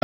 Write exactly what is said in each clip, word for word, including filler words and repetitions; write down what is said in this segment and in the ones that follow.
O,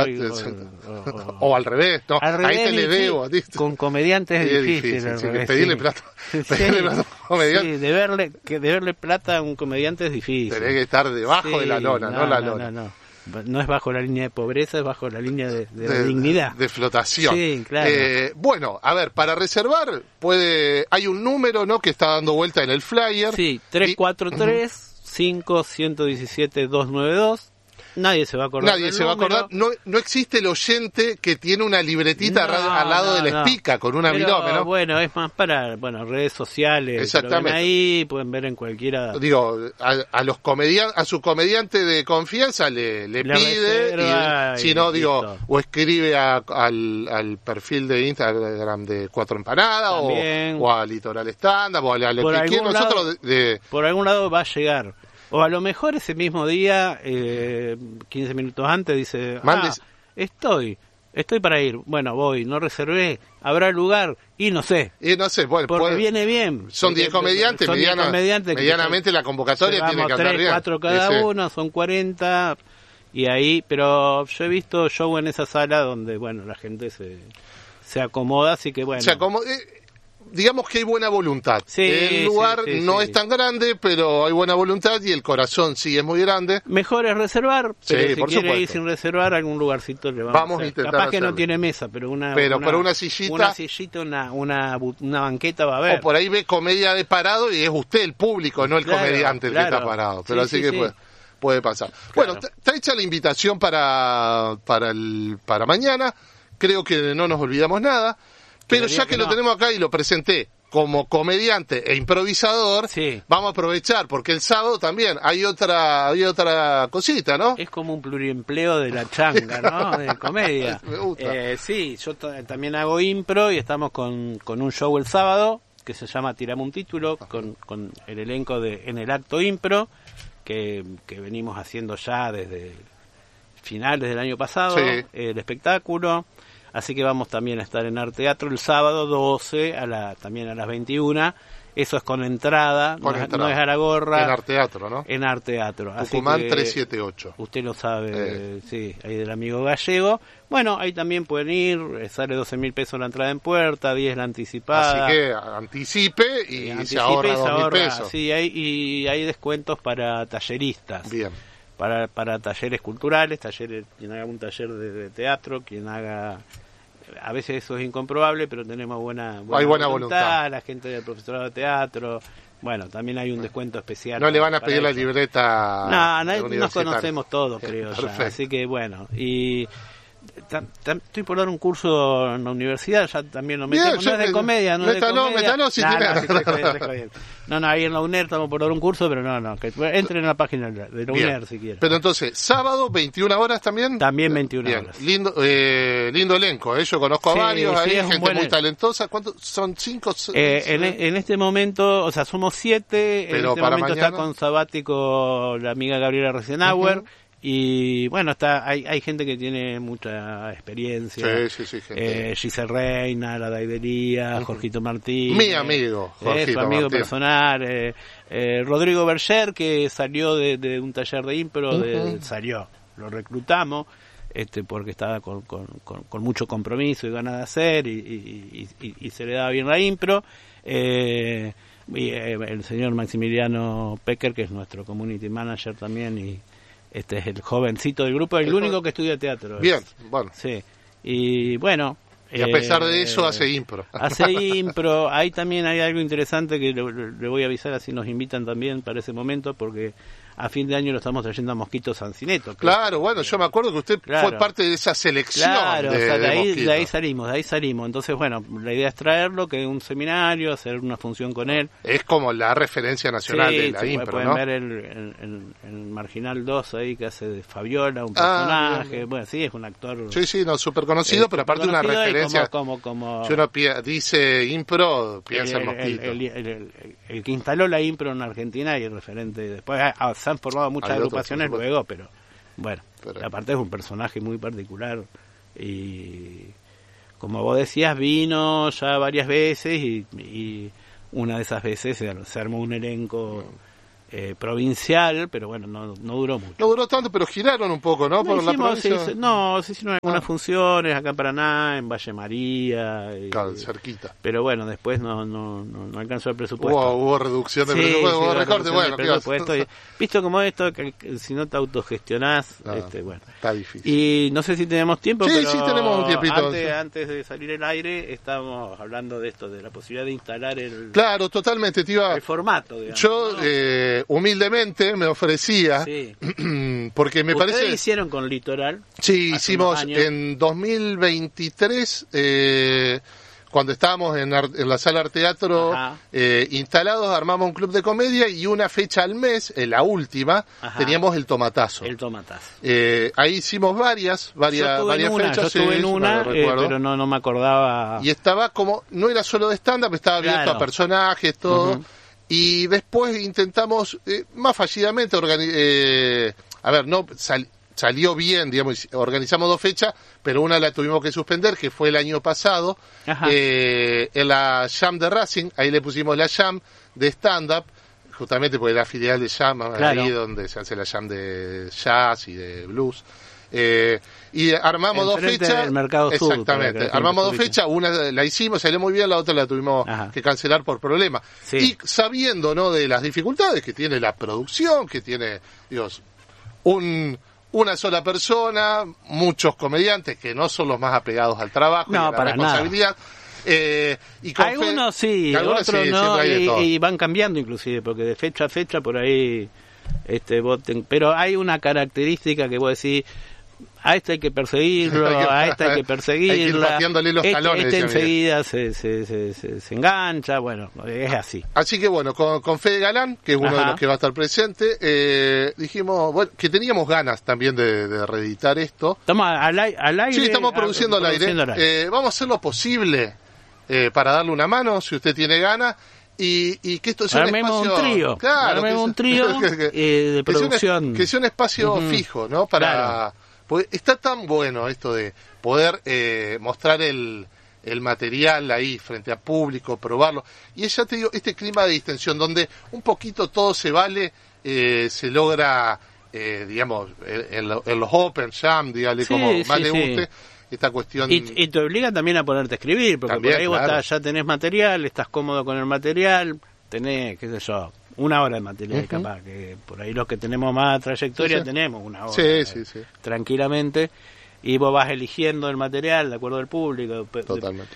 o, o al revés, ¿no? Al revés, ahí te le debo. Con comediantes es difícil. difícil sí, revés, pedirle sí. plata, Sí, pedirle plata a un comediante. Sí, deberle, que deberle plata a un comediante es difícil. Tenés que estar debajo sí, de la lona, no, no la lona. No, no, no. No es bajo la línea de pobreza, es bajo la línea de, de, de dignidad. De flotación. Sí, claro. Eh, bueno, a ver, para reservar, puede hay un número, ¿no?, que está dando vuelta en el flyer. Sí, tres cuatro tres, cinco uno siete, dos nueve dos. Nadie se va a acordar. Nadie se va a acordar. No, no existe el oyente que tiene una libretita no, al lado no, de la no. espica con una milome, ¿no? Bueno, es más para bueno redes sociales. Exactamente. Lo ven ahí, pueden ver en cualquiera. Digo, a, a los comediantes, a su comediante de confianza le, le, le pide, y, y si no, digo, listo. O escribe a, al, al perfil de Instagram de Cuatro Empanadas o, o a Litoral Stand Up o a la que quiera nosotros de, de... Por algún lado va a llegar. O a lo mejor ese mismo día, eh, quince minutos antes, dice, Mandes... ah, estoy, estoy para ir. Bueno, voy, no reservé, habrá lugar, y no sé. Y no sé, bueno, porque puede... viene bien. Son diez comediantes, son mediana... comediantes medianamente la convocatoria tiene que andar tres, bien. cuatro cada Ese... uno, son cuarenta, y ahí, pero yo he visto show en esa sala donde, bueno, la gente se, se acomoda, así que bueno. Se acomoda... Digamos que hay buena voluntad. Sí, el lugar sí, sí, no sí. es tan grande, pero hay buena voluntad y el corazón sí es muy grande. Mejor es reservar, pero sí, si por quiere supuesto. ir sin reservar, algún lugarcito le vamos, vamos a, a intentar capaz hacerlo. Que no tiene mesa, pero una pero una, por una sillita, una sillita, una, una una banqueta va a haber. O por ahí ve comedia de parado y es usted el público, no el claro, comediante el claro. que está parado. Pero sí, así sí, que sí. puede, puede pasar. Claro. Bueno, está hecha la invitación para para el para mañana. Creo que no nos olvidamos nada. Pero ya que, que no. lo tenemos acá y lo presenté como comediante e improvisador, sí. vamos a aprovechar, porque el sábado también hay otra hay otra cosita, ¿no? Es como un pluriempleo de la changa, ¿no? De comedia. Me gusta. Eh, sí, yo t- también hago impro y estamos con, con un show el sábado que se llama Tirame un título, con, con el elenco de En el Acto Impro, que, que venimos haciendo ya desde finales del año pasado, sí. el espectáculo. Así que vamos también a estar en Arte Teatro el sábado doce, a la, también a las veintiuna. Eso es con entrada, con no, entrada. no es a la gorra. En Arte Teatro, ¿no? En Arte Teatro. Tucumán Así que trescientos setenta y ocho. Usted lo sabe, eh. sí, ahí del amigo gallego. Bueno, ahí también pueden ir, sale doce mil pesos la entrada en puerta, diez la anticipada. Así que anticipe y, eh, y anticipe se ahorra y se dos mil ahorra, pesos. Sí, hay, y hay descuentos para talleristas. Bien. Para, para talleres culturales, talleres, quien haga un taller de, de teatro, quien haga... A veces eso es incomprobable, pero tenemos buena, buena, hay buena voluntad, voluntad. La gente del profesorado de teatro. Bueno, también hay un descuento especial. No para, le van a pedir la libreta. No, no nos conocemos todos, creo Perfecto. ya. Así que bueno, y tam, tam, estoy por dar un curso en la universidad, ya también lo metemos. Bien, no es de comedia, no métalo, es de comedia. Métalo, si no, tiene... no, sí, estoy, estoy, estoy. no, no, ahí en la U N E R estamos por dar un curso, pero no, no, que entren en la página de la U N E R si quieren. Pero entonces, sábado, veintiuna horas también. También veintiuna Bien. horas. Lindo, eh, lindo elenco, ¿eh? Yo conozco sí, a varios sí, ahí, es gente buen... muy talentosa. ¿Cuántos son? ¿Cinco? Eh, en, en este momento, o sea, somos siete. Pero en este para momento mañana... está con sabático la amiga Gabriela Resenauer. Uh-huh. Y bueno, está hay hay gente que tiene mucha experiencia. Sí, sí, sí. Gente. Eh, Giselle Reina, La Daidería, uh-huh. Jorgito Martín. Mi amigo, Jorgito eh, su amigo Martín. personal. Eh, eh, Rodrigo Berger, que salió de, de un taller de impro, uh-huh. de, salió, lo reclutamos. Este, porque estaba con, con, con, con mucho compromiso y ganas de hacer y, y, y, y se le daba bien la impro. Eh, y eh, el señor Maximiliano Pecker, que es nuestro community manager también, y este es el jovencito del grupo, el, el único que estudia teatro. Bien, es. bueno. Sí, y bueno... Y a pesar de eso eh, hace impro. Hace impro. Ahí también hay algo interesante que le, le voy a avisar, así nos invitan también para ese momento, porque a fin de año lo estamos trayendo a Mosquito Sancineto. Claro, bueno, yo me acuerdo que usted claro. fue parte de esa selección. Claro, de, o sea, de, de, ahí, Mosquito. de ahí salimos, de ahí salimos. Entonces, bueno, la idea es traerlo, que es un seminario, hacer una función con él. Es como la referencia nacional sí, de la sí, impro, pueden ¿no? ver el, el, el, el Marginal dos ahí que hace de Fabiola, un personaje. Ah, bien, bien. Bueno, sí, es un actor. Sí, sí, no, súper conocido, eh, pero aparte una referencia. Como, como, como, si uno pi- dice impro, piensa el, en Mosquito. El, el, el, el, el que instaló la impro en Argentina y el referente. Después ah, se han formado muchas Hay agrupaciones otros, luego, pero bueno, pero... aparte es un personaje muy particular y como vos decías, vino ya varias veces y, y una de esas veces se, se armó un elenco Eh, provincial, pero bueno, no, no duró mucho. No duró tanto, pero giraron un poco, ¿no? Por hicimos, la provincia. Se hizo, no, se hicieron algunas ah. funciones acá en Paraná, en Valle María. Y, claro, cerquita. Pero bueno, después no no, no, no alcanzó el presupuesto. Hubo, hubo reducción de sí, presupuesto, sí, hubo recorte, bueno. Presupuesto, y, visto como esto, que, que si no te autogestionás, no, este, bueno. Está difícil. Y no sé si tenemos tiempo, sí, pero sí, tenemos un tiempito. Antes, antes de salir al aire, estábamos hablando de esto, de la posibilidad de instalar el... Claro, totalmente, te iba... El formato, digamos. Yo, ¿no? eh, humildemente, me ofrecía, sí. porque me ¿Ustedes parece... hicieron con Litoral? Sí, hicimos en dos mil veintitrés, eh, cuando estábamos en, en la sala Arte Teatro eh, instalados, armamos un club de comedia y una fecha al mes, en la última, Ajá. teníamos el Tomatazo. El Tomatazo. Eh, ahí hicimos varias, varias, varias una, fechas. Yo estuve sí, en una, eh, pero no, no me acordaba. Y estaba como, no era solo de stand-up, estaba abierto claro. a personajes, todo. Uh-huh. Y después intentamos, eh, más fallidamente, organi- eh, a ver, no sal- salió bien, digamos, organizamos dos fechas, pero una la tuvimos que suspender, que fue el año pasado, eh, en la Jam de Racing, ahí le pusimos la Jam de stand-up, justamente porque la filial de Jam, claro. ahí donde se hace la Jam de jazz y de blues. Eh, y armamos dos fechas del mercado exactamente sur, armamos dos fechas, una la hicimos, salió muy bien, la otra la tuvimos Ajá. que cancelar por problemas sí. y sabiendo no de las dificultades que tiene la producción, que tiene Dios un una sola persona, muchos comediantes que no son los más apegados al trabajo no, y a la para responsabilidad nada. Eh, y con algunos fe, sí, algunos otros sí, no, y, y van cambiando inclusive, porque de fecha a fecha por ahí este voten, pero hay una característica que vos decís, a este hay que perseguirlo, a este hay que perseguirla, hay que ir los este, talones, este enseguida se, se, se, se, se engancha, bueno, es así. Así que bueno, con, con Fede Galán, que es uno Ajá. de los que va a estar presente, eh, dijimos bueno, que teníamos ganas también de, de reeditar esto. Estamos al, al aire. Sí, estamos produciendo a, al aire. Produciendo al aire. Eh, vamos a hacer lo posible eh, para darle una mano, si usted tiene ganas. Y, y que esto sea un espacio... un trío, claro, que un trío que, que, eh, de producción. Que sea un, que sea un espacio uh-huh. fijo, ¿no? Para... Claro. Pues está tan bueno esto de poder eh, mostrar el, el material ahí frente a público, probarlo. Y ya te digo, este clima de distensión donde un poquito todo se vale, eh, se logra, eh, digamos, en, lo, en los open jam, dígale sí, como más sí, le guste, sí. esta cuestión... Y, y te obliga también a ponerte a escribir, porque también, por ahí vos claro. estás, ya tenés material, estás cómodo con el material, tenés, qué sé yo... Una hora de material, uh-huh. capaz, que por ahí los que tenemos más trayectoria sí, sí. tenemos una hora. Sí, sí, sí. Tranquilamente. Y vos vas eligiendo el material de acuerdo al público. Totalmente.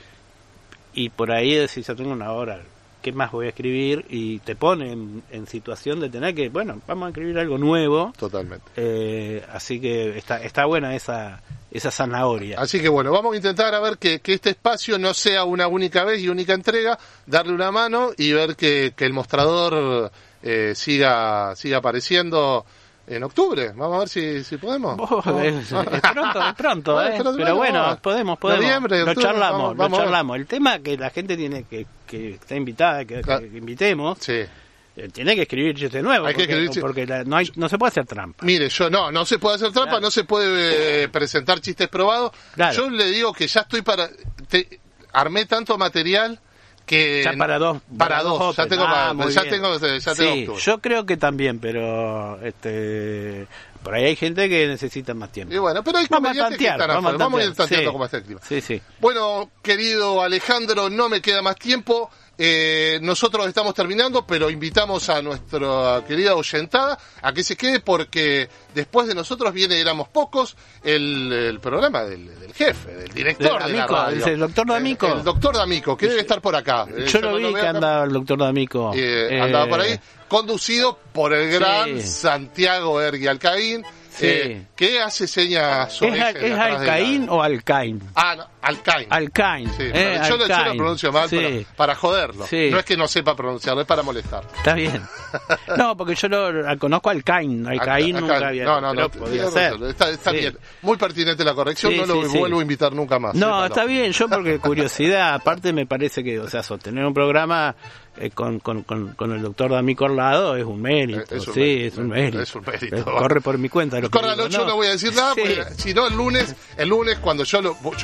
Y por ahí decís, ya tengo una hora, ¿qué más voy a escribir? Y te pone en, en situación de tener que, bueno, vamos a escribir algo nuevo. Totalmente. Eh, así que está está buena esa esa zanahoria. Así que bueno, vamos a intentar a ver que, que este espacio no sea una única vez y única entrega, darle una mano y ver que, que el mostrador eh, siga siga apareciendo en octubre. Vamos a ver si, si podemos. Oh, es, es pronto, es pronto, eh. pero, pero bueno, bueno, podemos, podemos. Noviembre, lo octubre, charlamos, vamos, vamos lo charlamos. El tema que la gente tiene que, que está invitada, que, que, que invitemos. Sí. Tiene que escribir chistes nuevos, hay porque, que escribir porque la, no, hay, no se puede hacer trampa. Mire, yo no, no se puede hacer trampa, claro. no se puede eh, presentar chistes probados. Claro. Yo le digo que ya estoy para... Te, armé tanto material que... Ya para dos. Para, para dos, dos ya tengo... Ah, para, ya tengo, ya tengo sí, yo creo que también, pero... este por ahí hay gente que necesita más tiempo. Y bueno, pero hay comediantes que están afuera. Vamos a ir tanteando sí. cómo está el clima. Sí, sí. Bueno, querido Alejandro, no me queda más tiempo. Eh, nosotros estamos terminando, pero invitamos a nuestra querida oyentada a que se quede porque después de nosotros viene Éramos Pocos, el, el programa del, del jefe, del director de, de la radio. El doctor D'Amico. El, el doctor D'Amico, que debe estar por acá. Yo, Yo lo vi lo que andaba el doctor D'Amico. Eh, eh, andaba por ahí, conducido por el gran sí. Santiago Ergui Alcaín. Sí. Eh, ¿Qué hace señas sobre ¿Es, ¿es Alcaín la... o Alcaín? Ah, no, Alcaín. Alcaín. Sí, eh, yo, Alcaín. yo lo pronuncio mal sí. para, para joderlo. Sí. No es que no sepa pronunciarlo, es para molestar. Está bien. No, porque yo lo conozco a Alcaín. Alcaín nunca Alcaín. había. No, no, no. Podía ser. Está, está sí. bien. Muy pertinente la corrección. Sí, no lo sí, vuelvo sí. a invitar nunca más. No, está bien. Yo, porque curiosidad, aparte me parece que, o sea, sostener un programa. Eh, con, con, con, con el doctor D'Amico al lado es un mérito, es un sí, mérito, es un mérito. Es un mérito. Eh, corre por mi cuenta. Lo Corre que digo, yo ¿no? no voy a decir nada, sí. porque si no el lunes, el lunes cuando yo lo, yo ahora voy a invitar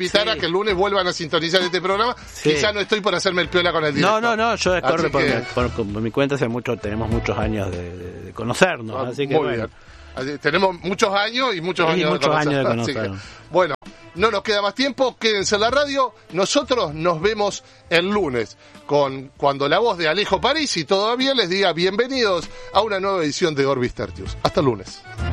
invitar sí. a que el lunes vuelvan a sintonizar este programa. Sí. Quizá no estoy por hacerme el piola con el director. No, no, no, yo corre por, que... por, por, por mi cuenta, hace mucho, tenemos muchos años de, de, de conocernos, ah, así que muy bueno. Bien. Tenemos muchos años y muchos sí, años muchos de años de conocer. Que, bueno, no nos queda más tiempo, quédense en la radio. Nosotros nos vemos el lunes con cuando la voz de Alejo París y todavía les diga bienvenidos a una nueva edición de Orbis Tertius. Hasta el lunes.